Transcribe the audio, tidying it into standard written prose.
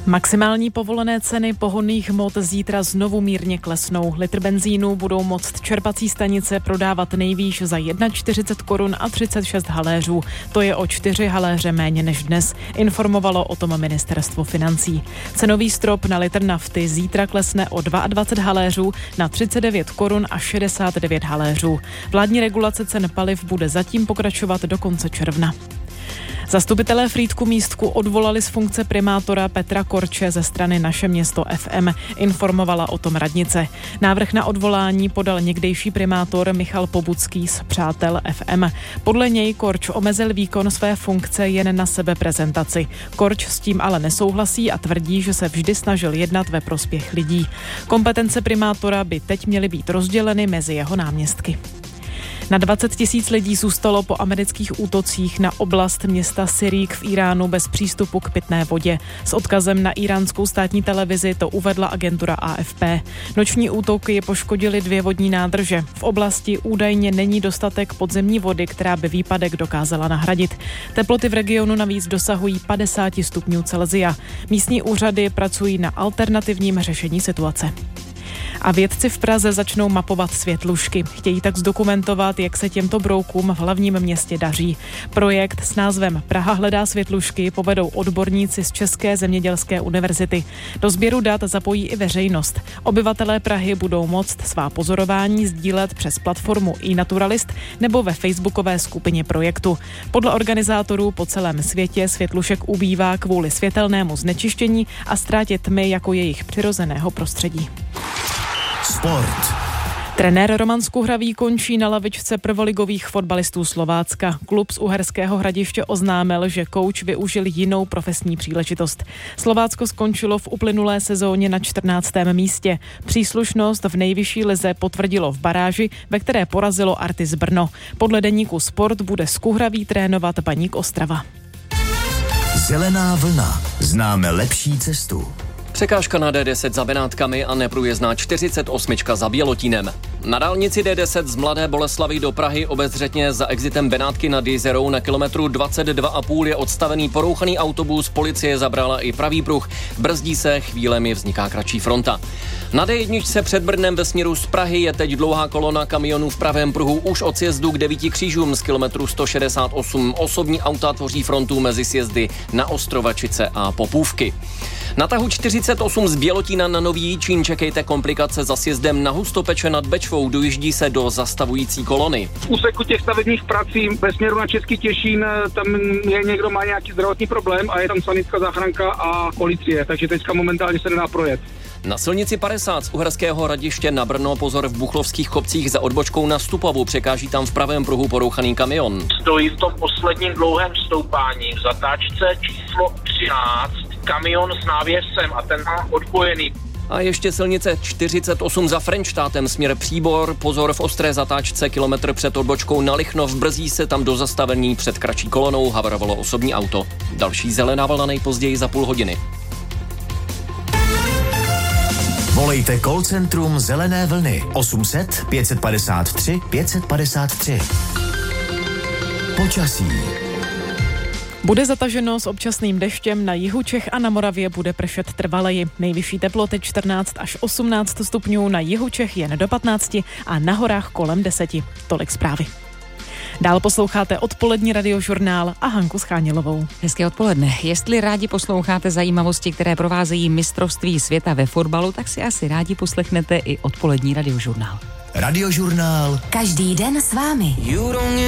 Maximální povolené ceny pohonných hmot zítra znovu mírně klesnou. Litr benzínu budou moct čerpací stanice prodávat nejvýš za 41 korun a 36 haléřů. To je o 4 haléře méně než dnes, informovalo o tom ministerstvo financí. Cenový strop na litr nafty zítra klesne o 22 haléřů na 39 korun a 69 haléřů. Vládní regulace cen paliv bude zatím pokračovat do konce června. Zastupitelé Frýdku Místku odvolali z funkce primátora Petra Korče ze strany Naše město FM, informovala o tom radnice. Návrh na odvolání podal někdejší primátor Michal Pobucký z Přátel FM. Podle něj Korč omezil výkon své funkce jen na sebeprezentaci. Korč s tím ale nesouhlasí a tvrdí, že se vždy snažil jednat ve prospěch lidí. Kompetence primátora by teď měly být rozděleny mezi jeho náměstky. Na 20 000 lidí zůstalo po amerických útocích na oblast města Sirík v Iránu bez přístupu k pitné vodě. S odkazem na íránskou státní televizi to uvedla agentura AFP. Noční útoky poškodily 2 vodní nádrže. V oblasti údajně není dostatek podzemní vody, která by výpadek dokázala nahradit. Teploty v regionu navíc dosahují 50 stupňů Celsia. Místní úřady pracují na alternativním řešení situace. A vědci v Praze začnou mapovat světlušky. Chtějí tak zdokumentovat, jak se těmto broukům v hlavním městě daří. Projekt s názvem Praha hledá světlušky povedou odborníci z České zemědělské univerzity. Do sběru dat zapojí i veřejnost. Obyvatelé Prahy budou moct svá pozorování sdílet přes platformu iNaturalist nebo ve facebookové skupině projektu. Podle organizátorů po celém světě světlušek ubývá kvůli světelnému znečištění a ztrátě tmy jako jejich přirozeného prostředí. Sport. Trenér Roman Skuhravý končí na lavičce prvoligových fotbalistů Slovácka. Klub z Uherského Hradiště oznámil, že kouč využil jinou profesní příležitost. Slovácko skončilo v uplynulé sezóně na 14. místě. Příslušnost v nejvyšší lize potvrdilo v baráži, ve které porazilo Artis Brno. Podle deníku Sport bude Skuhravý trénovat Baník Ostrava. Zelená vlna. Známe lepší cestu. Překážka na D10 za Benátkami a neprůjezdná 48 za Bělotínem. Na dálnici D10 z Mladé Boleslavi do Prahy obezřetně za exitem Benátky nad Jizerou na kilometru 22,5 je odstavený porouchaný autobus, policie zabrala i pravý pruh, brzdí se, chvílemi vzniká kratší fronta. Na D1 před Brnem ve směru z Prahy je teď dlouhá kolona kamionů v pravém pruhu už od sjezdu k 9 křížům z kilometru 168. Osobní auta tvoří frontu mezi sjezdy na Ostrovačice a Popůvky. Na tahu 48 z Bělotína na Nový Jičín čekejte komplikace za sjezdem na Hustopeče nad Bečvou, dojíždí se do zastavující kolony. V úseku těch stavebních prací ve směru na Český Těšín tam někdo má nějaký zdravotní problém a je tam sanitská záchranka a policie, takže teďka momentálně se nedá projet. Na silnici 50 z Uherského Hradiště na Brno pozor v Buchlovských kopcích za odbočkou na Stupavu, překáží tam v pravém pruhu porouchaný kamion. Stojí v tom posledním dlouhém stoupání v zatáčce číslo 13 kamion s návěsem a ten má odpojený. A ještě silnice 48 za Frenštátem směr Příbor, pozor v ostré zatáčce kilometr před odbočkou na Lichnov, brzí se tam do zastavení před kratší kolonou, havarovalo osobní auto. Další zelená vlna nejpozději za půl hodiny. Volejte call centrum Zelené vlny 800 553 553. Počasí. Bude zataženo s občasným deštěm, na jihu Čech a na Moravě bude pršet trvaleji. Nejvyšší teploty 14 až 18 stupňů, na jihu Čech jen do 15 a na horách kolem 10. Tolik zprávy. Dál posloucháte odpolední radiožurnál a Hanku Schánělovou. Hezké odpoledne. Jestli rádi posloucháte zajímavosti, které provázejí mistrovství světa ve fotbalu, tak si asi rádi poslechnete i odpolední radiožurnál. Radiožurnál. Každý den s vámi.